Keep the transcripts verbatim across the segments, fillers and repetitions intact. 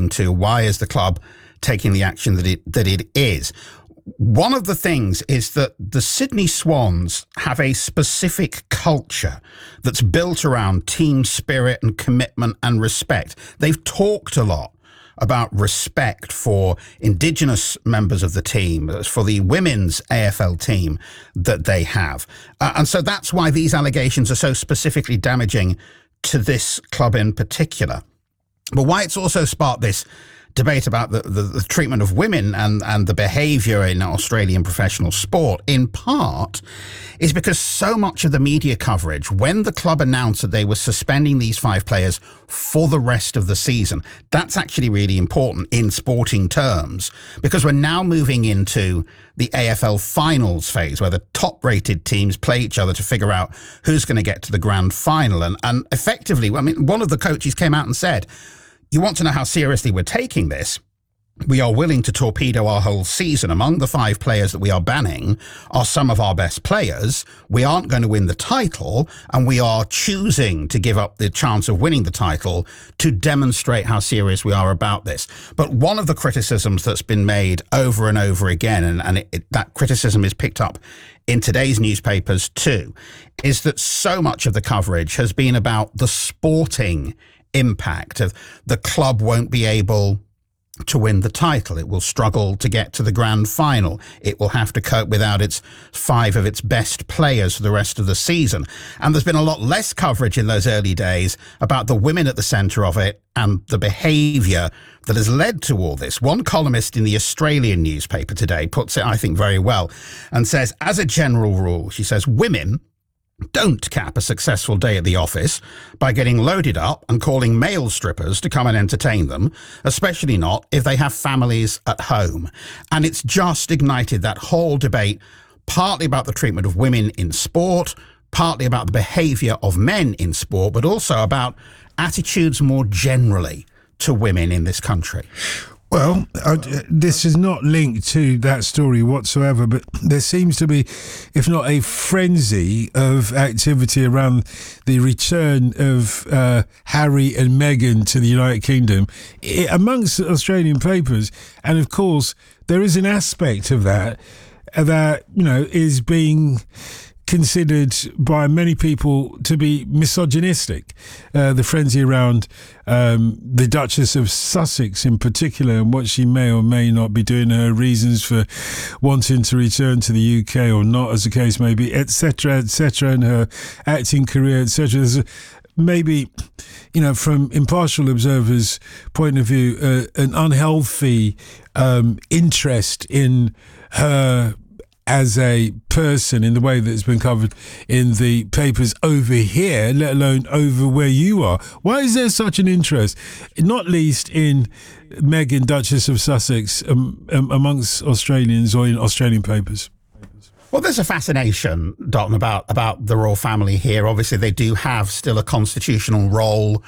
leading to? Why is the club taking the action that it that it is? One of the things is that the Sydney Swans have a specific culture that's built around team spirit and commitment and respect. They've talked a lot about respect for Indigenous members of the team, for the women's A F L team that they have. Uh, and so that's why these allegations are so specifically damaging to this club in particular. But why it's also sparked this debate about the, the, the treatment of women and, and the behaviour in Australian professional sport, in part, is because so much of the media coverage, when the club announced that they were suspending these five players for the rest of the season, that's actually really important in sporting terms, because we're now moving into the A F L finals phase, where the top-rated teams play each other to figure out who's going to get to the grand final. And, and effectively, I mean, one of the coaches came out and said, you want to know how seriously we're taking this? We are willing to torpedo our whole season. Among the five players that we are banning are some of our best players. We aren't going to win the title, and we are choosing to give up the chance of winning the title to demonstrate how serious we are about this. But one of the criticisms that's been made over and over again, and, and it, it, that criticism is picked up in today's newspapers too, is that so much of the coverage has been about the sporting impact of the club won't be able to win the title. It will struggle to get to the grand final. It will have to cope without its five of its best players for the rest of the season. And there's been a lot less coverage in those early days about the women at the centre of it and the behaviour that has led to all this. One columnist in the Australian newspaper today puts it, I think, very well, and says, as a general rule, she says, women don't cap a successful day at the office by getting loaded up and calling male strippers to come and entertain them, especially not if they have families at home. And it's just ignited that whole debate, partly about the treatment of women in sport, partly about the behaviour of men in sport, but also about attitudes more generally to women in this country. Well, uh, this is not linked to that story whatsoever, but there seems to be, if not a frenzy of activity around the return of uh, Harry and Meghan to the United Kingdom it, amongst Australian papers. And of course, there is an aspect of that that, you know, is being considered by many people to be misogynistic. Uh, the frenzy around um, the Duchess of Sussex in particular, and what she may or may not be doing, her reasons for wanting to return to the U K or not, as the case may be, et cetera, et cetera, and her acting career, et cetera. There's a, maybe, you know, from impartial observers' point of view, uh, an unhealthy um, interest in her as a person in the way that it's been covered in the papers over here, let alone over where you are. Why is there such an interest, not least in Meghan, Duchess of Sussex, um, um, amongst Australians or in Australian papers? Well, there's a fascination, Dalton, about, about the royal family here. Obviously, they do have still a constitutional role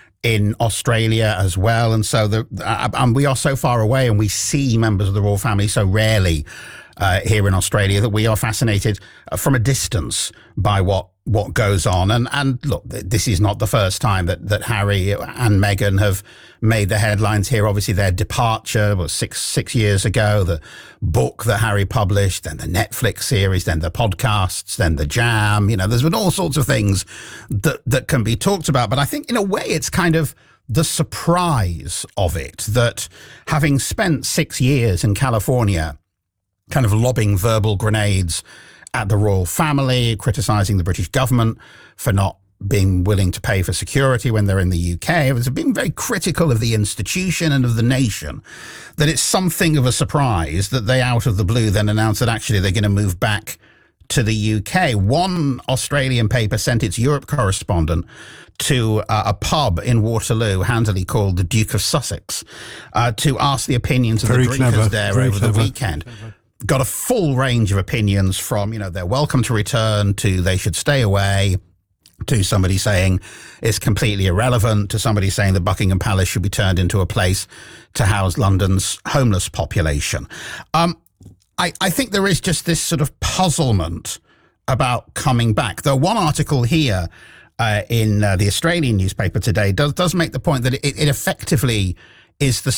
in Australia as well. And so the, uh, and we are so far away, and we see members of the royal family so rarely Uh, here in Australia, that we are fascinated uh, from a distance by what what goes on. And and look, this is not the first time that, that Harry and Meghan have made the headlines here. Obviously, their departure was six six years ago, the book that Harry published, then the Netflix series, then the podcasts, then the Jam. You know, there's been all sorts of things that, that can be talked about. But I think in a way it's kind of the surprise of it, that having spent six years in California kind of lobbing verbal grenades at the royal family, criticising the British government for not being willing to pay for security when they're in the U K. It was being very critical of the institution and of the nation, that it's something of a surprise that they, out of the blue, then announced that actually they're going to move back to the U K. One Australian paper sent its Europe correspondent to uh, a pub in Waterloo, handily called the Duke of Sussex, uh, to ask the opinions of very the drinkers clever, there very over clever. the weekend. Got a full range of opinions from, you know, they're welcome to return, to they should stay away, to somebody saying it's completely irrelevant, to somebody saying that Buckingham Palace should be turned into a place to house London's homeless population. Um, I, I think there is just this sort of puzzlement about coming back. Though one article here uh, in uh, the Australian newspaper today does, does make the point that it, it effectively is the